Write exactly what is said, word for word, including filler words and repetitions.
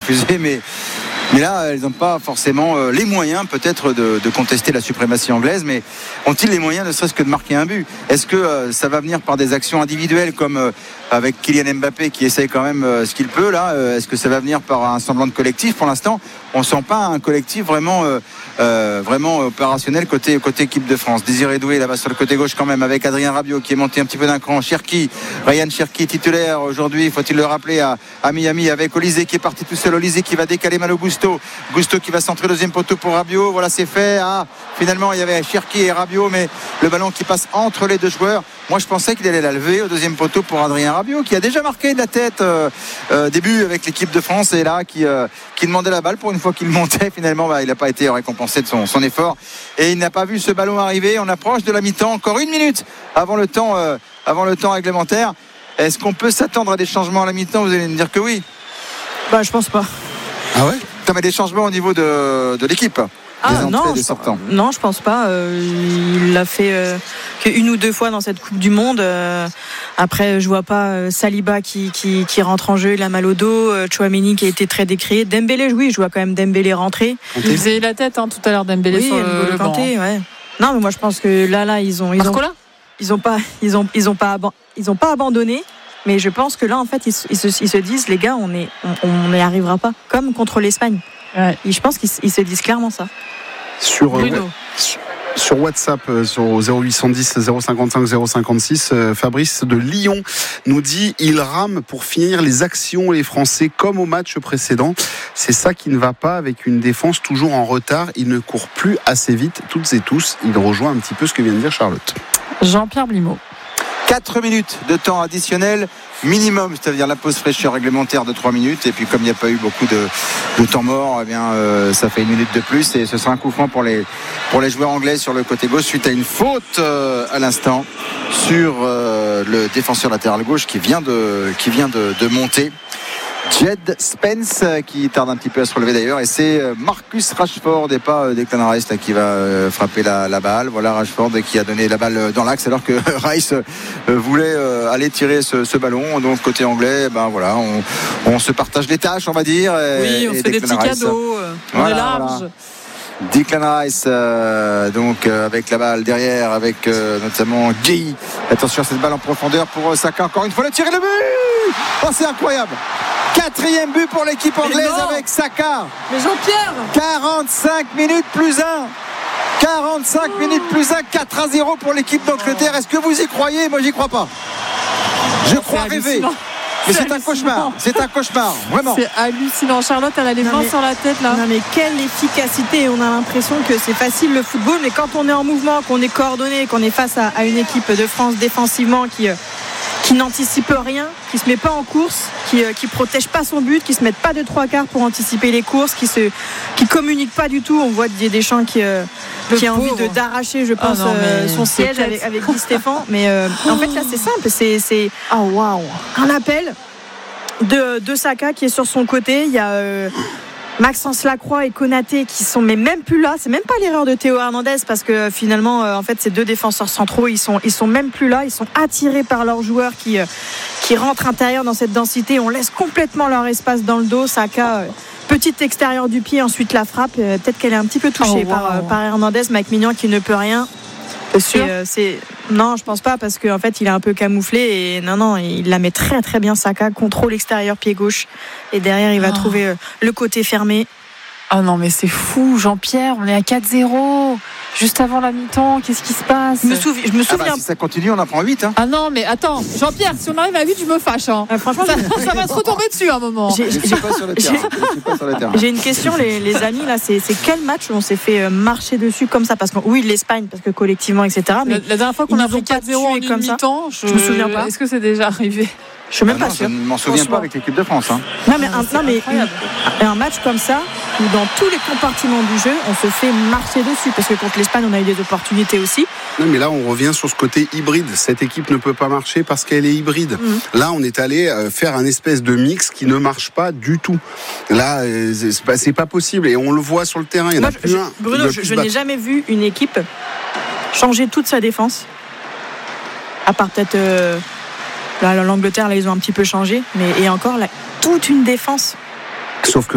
diffusé, mais mais là, elles n'ont pas forcément euh, les moyens, peut-être, de, de contester la suprématie anglaise, mais ont-ils les moyens, ne serait-ce que de marquer un but ? Est-ce que euh, ça va venir par des actions individuelles, comme euh, avec Kylian Mbappé, qui essaye quand même euh, ce qu'il peut, là euh, Est-ce que ça va venir par un semblant de collectif ? Pour l'instant, on ne sent pas un collectif vraiment, euh, euh, vraiment opérationnel côté, côté équipe de France. Désiré Doué, là-bas sur le côté gauche, quand même, avec Adrien Rabiot, qui est monté un petit peu d'un cran. Cherki, Ryan Cherki, titulaire aujourd'hui, faut-il le rappeler, à, à Miami, avec Olysée qui est parti tout seul. Olysée qui va décaler Malo Gusto. Gusto qui va centrer deuxième poteau pour Rabiot. Voilà, c'est fait. Ah, finalement, il y avait Cherki et Rabiot, mais le ballon qui passe entre les deux joueurs. Moi, je pensais qu'il allait la lever au deuxième poteau pour Adrien Rabiot, qui a déjà marqué de la tête euh, euh, début avec l'équipe de France, et là, qui, euh, qui demandait la balle pour une fois qu'il montait. Finalement, bah, il n'a pas été récompensé de son, son effort, et il n'a pas vu ce ballon arriver. On approche de la mi-temps, encore une minute avant le temps, euh, avant le temps réglementaire. Est-ce qu'on peut s'attendre à des changements à la mi-temps ? Vous allez me dire que oui. Bah, je pense pas. Ah ouais ? Tu as des changements au niveau de, de l'équipe ? Ah non, je, non, je pense pas. Euh, il l'a fait euh, qu'une ou deux fois dans cette Coupe du Monde. Euh, après, je vois pas euh, Saliba qui, qui, qui rentre en jeu, il a mal au dos. Euh, Tchouaméni qui a été très décrié. Dembélé, oui, je vois quand même Dembélé rentrer. Il faisait la tête hein, tout à l'heure, Dembélé oui, sur le, le banc. Ouais. Non, mais moi je pense que là, là, ils ont, ils ont, ils ont pas, ils ont, ils ont pas, ils ont pas abandonné. Mais je pense que là, en fait, ils, ils, se, ils se disent, les gars, on est, on n'y arrivera pas, comme contre l'Espagne. Ouais. Et je pense qu'ils ils se disent clairement ça. Sur, euh, sur, sur WhatsApp, euh, sur zéro huit cent dix zéro cinquante-cinq zéro cinquante-six, euh, Fabrice de Lyon nous dit il rame pour finir les actions, les Français, comme au match précédent. C'est ça qui ne va pas avec une défense toujours en retard. Ils ne courent plus assez vite, toutes et tous. Il rejoint un petit peu ce que vient de dire Charlotte. Jean-Pierre Blimaud. quatre minutes de temps additionnel minimum, c'est-à-dire la pause fraîcheur réglementaire de trois minutes, et puis comme il n'y a pas eu beaucoup de, de temps mort, eh bien, euh, ça fait une minute de plus, et ce sera un coup franc pour les, pour les joueurs anglais sur le côté gauche suite à une faute euh, à l'instant sur euh, le défenseur latéral gauche qui vient de, qui vient de, de monter. Jed Spence qui tarde un petit peu à se relever d'ailleurs, et c'est Marcus Rashford et pas Declan Rice qui va frapper la, la balle. Voilà Rashford qui a donné la balle dans l'axe alors que Rice voulait aller tirer ce, ce ballon. Donc côté anglais, ben voilà, on, on se partage les tâches, on va dire. Oui, et, on et fait Declan des petits Rice, cadeaux. On voilà, est large. Voilà. Declan Rice euh, donc euh, avec la balle derrière, avec euh, notamment Guy. Attention à cette balle en profondeur pour Saka, encore une fois le tir et le but. Oh, c'est incroyable. Quatrième but pour l'équipe anglaise avec Saka. Mais Jean-Pierre, quarante-cinq minutes plus un. quarante-cinq oh. minutes plus un. quatre à zéro pour l'équipe d'Angleterre. Est-ce que vous y croyez ? Moi, j'y crois pas. Je oh, crois rêver. Mais c'est, c'est un cauchemar, c'est un cauchemar, vraiment. C'est hallucinant. Charlotte, elle a les mains sur la tête là. Non mais quelle efficacité. On a l'impression que c'est facile le football, mais quand on est en mouvement, qu'on est coordonné, qu'on est face à, à une équipe de France défensivement qui, qui n'anticipe rien, qui se met pas en course, qui, qui protège pas son but, qui se met pas de trois quarts pour anticiper les courses, qui se, qui communique pas du tout. On voit Didier Deschamps qui qui a envie de, d'arracher, je pense, oh non, euh, son siège avec, avec Guy Stéphane. Mais euh, oh. en fait, là, c'est simple. C'est, c'est oh, wow. un appel de, de Saka qui est sur son côté. Il y a euh, Maxence Lacroix et Konaté qui sont mais même plus là. C'est même pas l'erreur de Théo Hernandez parce que finalement, euh, en fait, ces deux défenseurs centraux, ils sont, ils sont même plus là. Ils sont attirés par leurs joueurs qui, euh, qui rentrent intérieur dans cette densité. On laisse complètement leur espace dans le dos. Saka... Euh, Petite extérieur du pied, ensuite la frappe. Euh, peut-être qu'elle est un petit peu touchée oh, wow. par, euh, par Hernandez, Mike Mignon qui ne peut rien. C'est sûr euh, c'est... Non, je pense pas parce qu'en fait, il est un peu camouflé et non, non, il la met très très bien. Saka, contrôle extérieur, pied gauche. Et derrière, il va oh. trouver euh, le côté fermé. Oh non, mais c'est fou, Jean-Pierre, on est à quatre zéro. Juste avant la mi-temps, qu'est-ce qui se passe ? Je me, souvi- je me souviens. Ah bah, si ça continue, on en prend huit. Hein. Ah non, mais attends, Jean-Pierre, si on arrive à huit, je me fâche. Hein. Ah, franchement, ça, ça va se retomber dessus à un moment. J'ai, j'ai, je suis pas sur le terrain. Je suis pas sur le terrain. J'ai une question, les, les amis. Là, c'est, c'est quel match où on s'est fait marcher dessus comme ça ? Parce que oui, l'Espagne, parce que collectivement, et cetera. Mais la, la dernière fois qu'on a pris quatre zéro en une mi-temps, je... je me souviens pas. Est-ce que c'est déjà arrivé ? Je suis même ah pas non, sûr. Je ne m'en souviens pas avec l'équipe de France. Hein. Non, mais un, non, mais une, un match comme ça, où dans tous les compartiments du jeu, on se fait marcher dessus. Parce que contre l'Espagne, on a eu des opportunités aussi. Non, mais là, on revient sur ce côté hybride. Cette équipe ne peut pas marcher parce qu'elle est hybride. Mmh. Là, on est allé faire un espèce de mix qui ne marche pas du tout. Là, c'est pas, c'est pas possible. Et on le voit sur le terrain. Il y en Moi, a plus je, un. Bruno, je, je n'ai jamais vu une équipe changer toute sa défense. À part peut-être... Euh, Là, l'Angleterre, là, ils ont un petit peu changé, mais et encore là, toute une défense. Sauf que